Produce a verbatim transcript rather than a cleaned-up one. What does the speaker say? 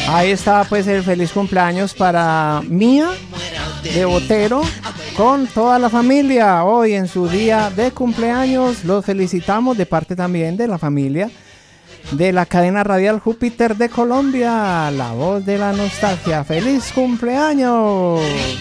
Ahí está pues el feliz cumpleaños para Mía de Botero con toda la familia. Hoy en su día de cumpleaños los felicitamos de parte también de la familia de la cadena radial Júpiter de Colombia, la voz de la nostalgia. ¡Feliz cumpleaños!